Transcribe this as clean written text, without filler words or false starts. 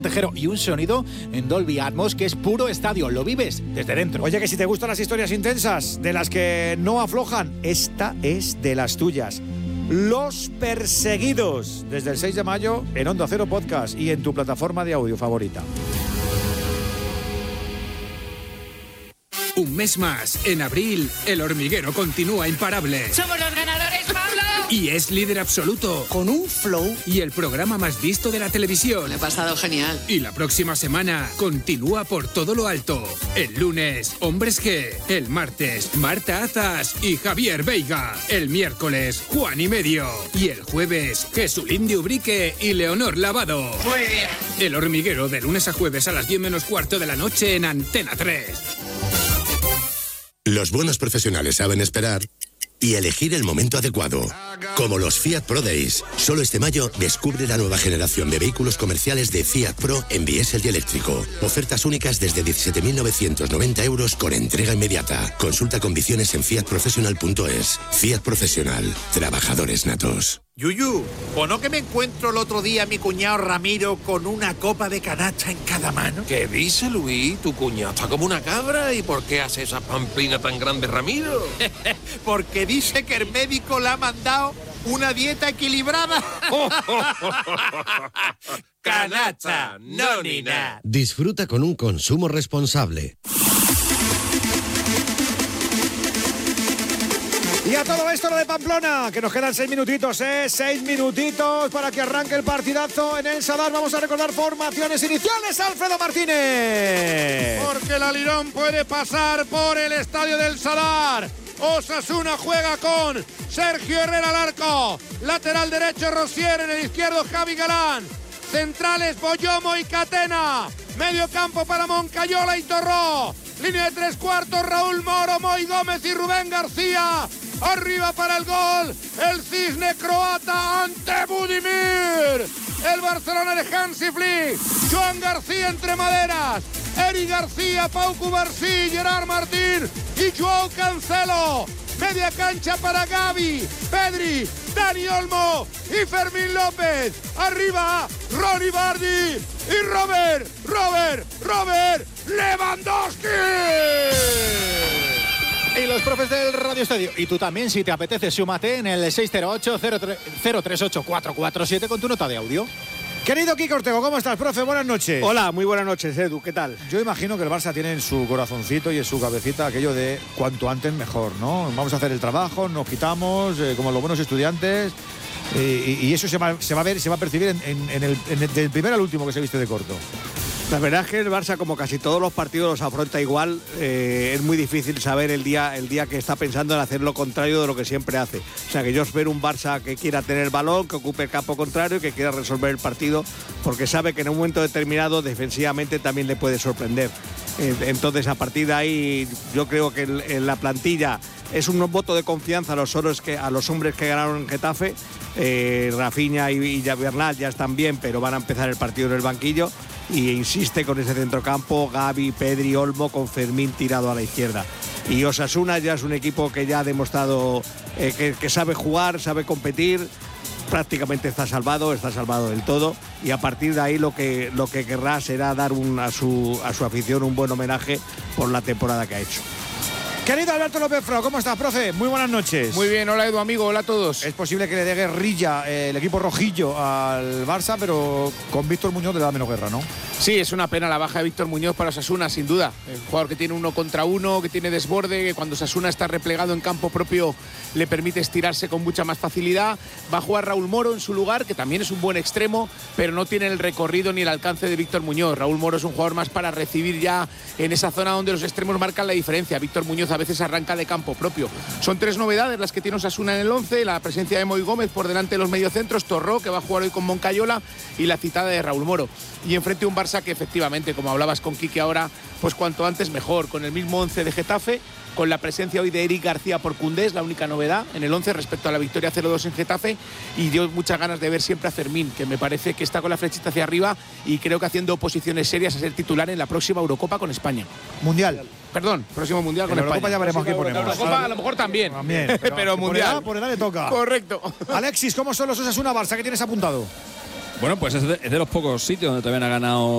Y un sonido en Dolby Atmos que es puro estadio, lo vives desde dentro. Oye, que si te gustan las historias intensas, de las que no aflojan, esta es de las tuyas. Los Perseguidos, desde el 6 de mayo en Onda Cero Podcast y en tu plataforma de audio favorita. Un mes más, en abril, El Hormiguero continúa imparable. ¡Somos los ganadores, Pablo! Y es líder absoluto. Con un flow. Y el programa más visto de la televisión. Me he pasado genial. Y la próxima semana continúa por todo lo alto. El lunes, Hombres G. El martes, Marta Azas y Javier Veiga. El miércoles, Juan y Medio. Y el jueves, Jesulín de Ubrique y Leonor Lavado. Muy bien. El Hormiguero, de lunes a jueves a las 10 menos cuarto de la noche en Antena 3. Los buenos profesionales saben esperar y elegir el momento adecuado. Como los Fiat Pro Days. Solo este mayo descubre la nueva generación de vehículos comerciales de Fiat Pro en diésel y eléctrico. Ofertas únicas desde 17.990 euros con entrega inmediata. Consulta condiciones en fiatprofessional.es. Fiat Professional. Trabajadores natos. Yuyu, ¿o no que me encuentro el otro día a mi cuñado Ramiro con una copa de canacha en cada mano? ¿Qué dice, Luis? Tu cuñado está como una cabra. ¿Y por qué hace esa pamplina tan grande, Ramiro? Porque dice que el médico le ha mandado una dieta equilibrada. Canacha, no ni nada. Disfruta con un consumo responsable. Y a todo esto lo de Pamplona, que nos quedan 6 minutitos, 6 minutitos para que arranque el partidazo en el Sadar. Vamos a recordar formaciones iniciales, Alfredo Martínez. Porque el Alirón puede pasar por el estadio del Sadar. Osasuna juega con Sergio Herrera al arco. Lateral derecho Rosier, en el izquierdo Javi Galán. Centrales Boyomo y Catena. Medio campo para Moncayola y Torró. Línea de tres cuartos Raúl Moro, Moy Gómez y Rubén García. Arriba para el gol, el cisne croata ante Budimir. El Barcelona de Hansi Flick. Joan García entre maderas. Eri García, Pau Cubarsí, Gerard Martín y Joao Cancelo. Media cancha para Gavi, Pedri, Dani Olmo y Fermín López. Arriba, Ronnie Bardi y Robert Lewandowski. Y los profes del Radio Estadio. Y tú también, si te apetece, súmate en el 608-038-447 con tu nota de audio. Querido Kiko Ortego, ¿cómo estás, profe? Buenas noches. Hola, muy buenas noches, Edu, ¿qué tal? Yo imagino que el Barça tiene en su corazoncito y en su cabecita aquello de cuanto antes mejor, ¿no? Vamos a hacer el trabajo, nos quitamos, como los buenos estudiantes, y eso se va a ver, se va a percibir del primer al último que se viste de corto. La verdad es que el Barça, como casi todos los partidos, los afronta igual. Es muy difícil saber el día que está pensando en hacer lo contrario de lo que siempre hace. O sea, que yo espero un Barça que quiera tener el balón, que ocupe el campo contrario y que quiera resolver el partido, porque sabe que en un momento determinado defensivamente también le puede sorprender. Entonces, a partir de ahí, yo creo que en la plantilla es un voto de confianza a los hombres que ganaron en Getafe. Rafinha y Bernal ya están bien, pero van a empezar el partido en el banquillo. Y insiste con ese centrocampo, Gavi, Pedri, Olmo, con Fermín tirado a la izquierda. Y Osasuna ya es un equipo que ya ha demostrado que sabe jugar, sabe competir, prácticamente está salvado del todo, y a partir de ahí lo que querrá será dar a su afición un buen homenaje por la temporada que ha hecho. Querido Alberto López Frau, ¿cómo estás, profe? Muy buenas noches. Muy bien, hola Edu, amigo, hola a todos. Es posible que le dé guerrilla el equipo rojillo al Barça, pero con Víctor Muñoz le da menos guerra, ¿no? Sí, es una pena la baja de Víctor Muñoz para Osasuna, sin duda. El jugador que tiene 1 contra 1, que tiene desborde, que cuando Osasuna está replegado en campo propio le permite estirarse con mucha más facilidad. Va a jugar Raúl Moro en su lugar, que también es un buen extremo, pero no tiene el recorrido ni el alcance de Víctor Muñoz. Raúl Moro es un jugador más para recibir ya en esa zona donde los extremos marcan la diferencia. Víctor Muñoz a veces arranca de campo propio. Son 3 novedades las que tiene Osasuna en el 11, la presencia de Moy Gómez por delante de los mediocentros, Torró, que va a jugar hoy con Moncayola, y la citada de Raúl Moro. Y enfrente un Barça que efectivamente, como hablabas con Quique ahora, pues cuanto antes mejor, con el mismo 11 de Getafe, con la presencia hoy de Eric García por Koundé, es la única novedad en el 11 respecto a la victoria 0-2 en Getafe, y yo muchas ganas de ver siempre a Fermín, que me parece que está con la flechita hacia arriba y creo que haciendo posiciones serias a ser titular en la próxima Eurocopa con España. Mundial. Perdón, próximo Mundial con España. Eurocopa ya veremos qué ponemos. La Eurocopa a lo mejor también, pero Mundial. Por edad le toca. Correcto. Alexis, ¿cómo son los Osasuna Barça? ¿Qué tienes apuntado? Bueno, pues es de los pocos sitios donde todavía no ha ganado